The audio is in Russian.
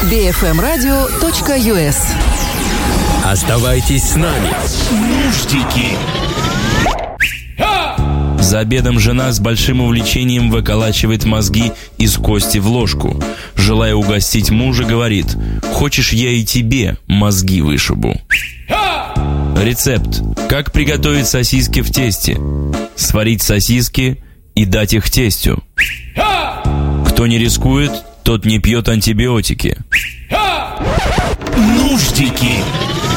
bfmradio.us. Оставайтесь с нами. Нуждики. За обедом жена с большим увлечением выколачивает мозги из кости в ложку. Желая угостить мужа, говорит: «Хочешь, я и тебе мозги вышибу». Рецепт. Как приготовить сосиски в тесте? Сварить сосиски и дать их тестю. Кто не рискует, тот не пьет антибиотики. Нуждики.